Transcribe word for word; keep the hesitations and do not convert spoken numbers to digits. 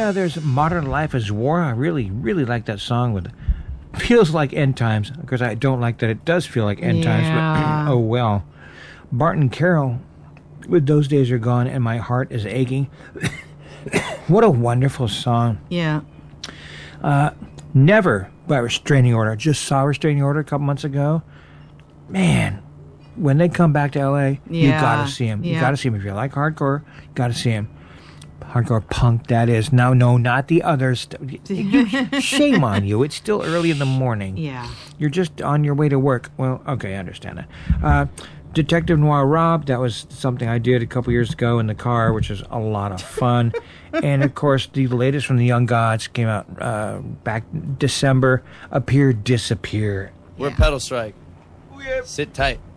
uh, there's Modern Life is War. I really, really like that song. With feels like End Times. Because I don't like that it does feel like End Yeah. Times. But oh well. Barton Carroll, with Those Days Are Gone and My Heart Is Aching. What a wonderful song. Yeah. Uh, Never by Restraining Order. Just saw Restraining Order a couple months ago. Man, when they come back to L A, you Yeah. gotta see them. You Yeah. gotta see them. If you like hardcore, you gotta see them. Hardcore punk, that is. No, no, not the others. Shame on you. It's still early in the morning. Yeah. You're just on your way to work. Well, okay, I understand that. Uh, Detective Noir Rob, that was something I did a couple years ago in the car, which is a lot of fun. And, of course, the latest from the Young Gods came out uh, back December, Appear, Disappear. We're Pedal Strike. Sit tight.